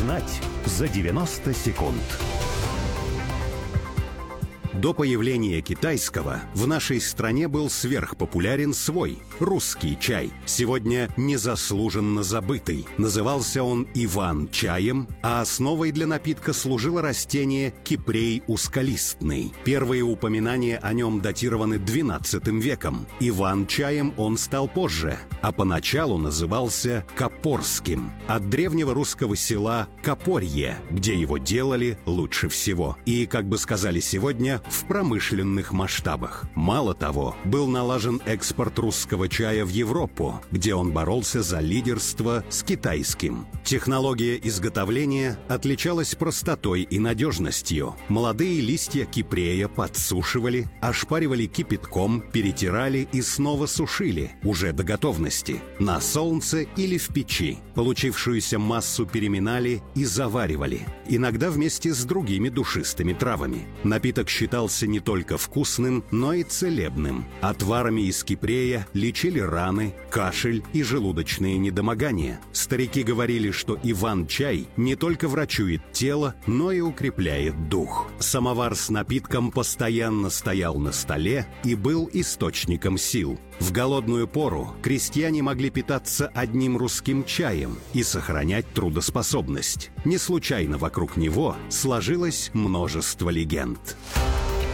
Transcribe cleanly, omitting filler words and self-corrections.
Узнать за 90 секунд. До появления китайского в нашей стране был сверхпопулярен свой, русский чай, сегодня незаслуженно забытый. Назывался он Иван-чаем, а основой для напитка служило растение кипрей узколистный. Первые упоминания о нем датированы XII веком. Иван-чаем он стал позже, а поначалу назывался Копорским, от древнего русского села Копорье, где его делали лучше всего. И, как бы сказали сегодня, в промышленных масштабах. Мало того, был налажен экспорт русского чая в Европу, где он боролся за лидерство с китайским. Технология изготовления отличалась простотой и надежностью. Молодые листья кипрея подсушивали, ошпаривали кипятком, перетирали и снова сушили, уже до готовности, на солнце или в печи. Получившуюся массу переминали и заваривали, иногда вместе с другими душистыми травами. Напиток считался не только вкусным, но и целебным. Отварами из кипрея лечили раны, кашель и желудочные недомогания. Старики говорили, что Иван-чай не только врачует тело, но и укрепляет дух. Самовар с напитком постоянно стоял на столе и был источником сил. В голодную пору крестьяне могли питаться одним русским чаем и сохранять трудоспособность. Не случайно вокруг него сложилось множество легенд.